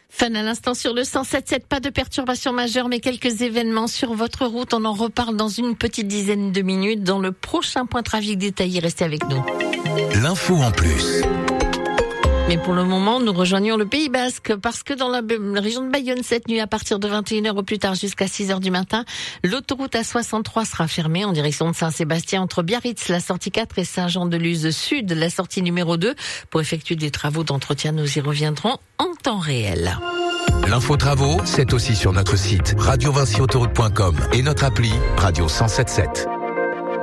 Fan à l'instant sur le 107.7, pas de perturbations majeures, mais quelques événements sur votre route. On en reparle dans une petite dizaine de minutes dans le prochain point trafic détaillé. Restez avec nous. L'info en plus. Mais pour le moment, nous rejoignons le Pays Basque parce que dans la région de Bayonne, cette nuit, à partir de 21h au plus tard jusqu'à 6h du matin, l'autoroute A63 sera fermée en direction de Saint-Sébastien entre Biarritz, la sortie 4 et Saint-Jean-de-Luz Sud, la sortie numéro 2. Pour effectuer des travaux d'entretien, nous y reviendrons en temps réel. L'info travaux, c'est aussi sur notre site radiovinciautoroute.com et notre appli Radio 107.7.